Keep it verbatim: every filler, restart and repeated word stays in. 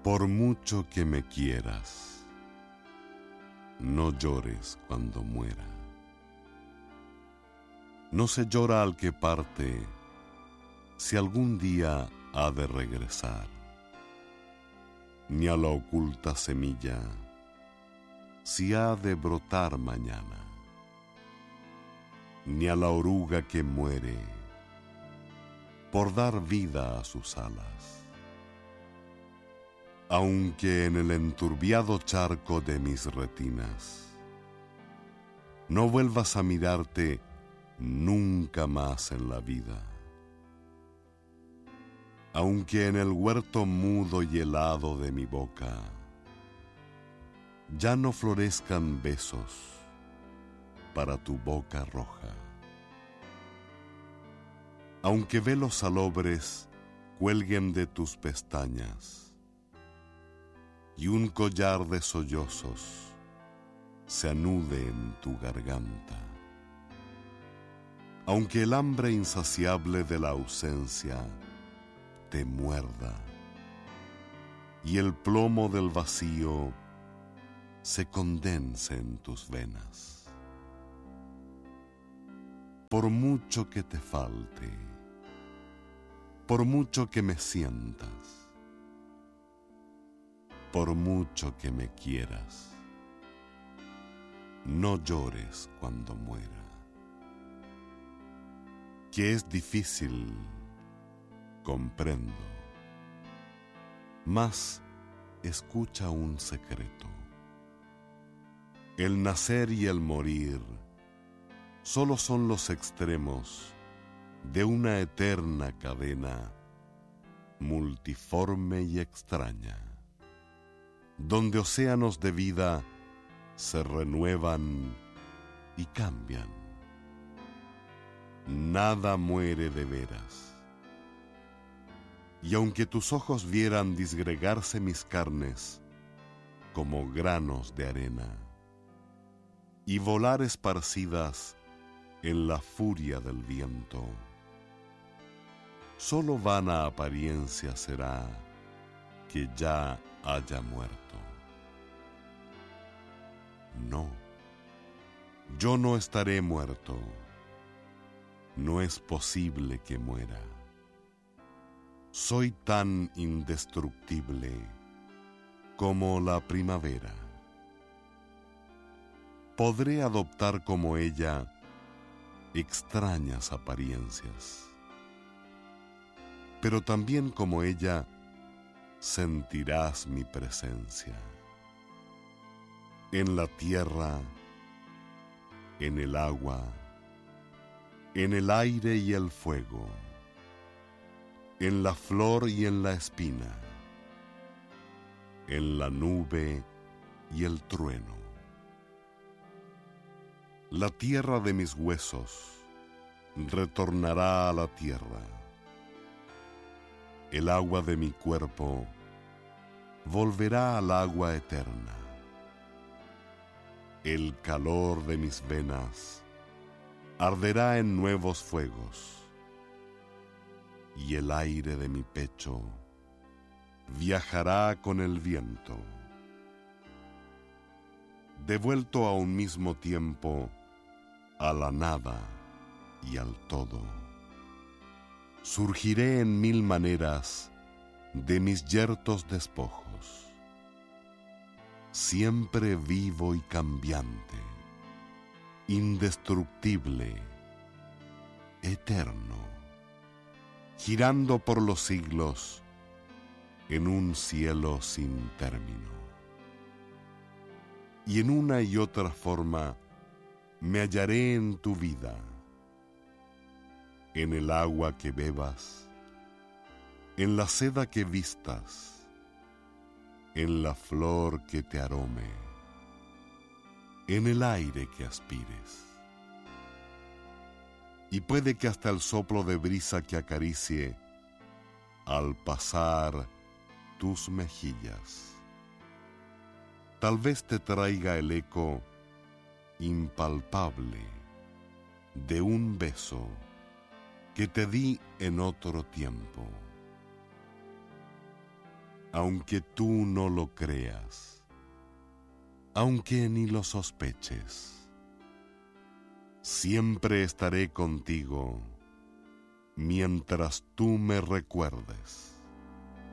Por mucho que me quieras, no llores cuando muera. No se llora al que parte, si algún día ha de regresar, ni a la oculta semilla, si ha de brotar mañana, ni a la oruga que muere por dar vida a sus alas. Aunque en el enturbiado charco de mis retinas no vuelvas a mirarte nunca más en la vida, aunque en el huerto mudo y helado de mi boca ya no florezcan besos para tu boca roja, aunque velos salobres cuelguen de tus pestañas y un collar de sollozos se anude en tu garganta, aunque el hambre insaciable de la ausencia te muerda y el plomo del vacío se condense en tus venas. Por mucho que te falte, por mucho que me sientas, por mucho que me quieras, no llores cuando muera. Que es difícil, comprendo, mas escucha un secreto. El nacer y el morir solo son los extremos de una eterna cadena multiforme y extraña, donde océanos de vida se renuevan y cambian. Nada muere de veras. Y aunque tus ojos vieran disgregarse mis carnes como granos de arena y volar esparcidas en la furia del viento, solo vana apariencia será que ya haya muerto. No, yo no estaré muerto. No es posible que muera. Soy tan indestructible como la primavera. Podré adoptar como ella extrañas apariencias, pero también como ella sentirás mi presencia. En la tierra, en el agua, en el aire y el fuego, en la flor y en la espina, en la nube y el trueno. La tierra de mis huesos retornará a la tierra. El agua de mi cuerpo volverá al agua eterna. El calor de mis venas arderá en nuevos fuegos, y el aire de mi pecho viajará con el viento. Devuelto a un mismo tiempo a la nada y al todo, surgiré en mil maneras de mis yertos despojos, siempre vivo y cambiante, indestructible, eterno, girando por los siglos en un cielo sin término. Y en una y otra forma me hallaré en tu vida, en el agua que bebas, en la seda que vistas, en la flor que te arome, en el aire que aspires. Y puede que hasta el soplo de brisa que acaricie al pasar tus mejillas, tal vez te traiga el eco impalpable de un beso que te di en otro tiempo. aunque tú no lo creas, aunque ni lo sospeches. Siempre estaré contigo mientras tú me recuerdes.